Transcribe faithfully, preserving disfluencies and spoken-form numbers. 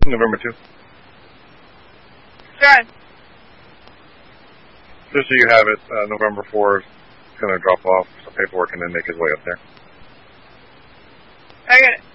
November two. Done. Just so you have it, uh, November fourth is going to drop off some paperwork and then make his way up there. I got it.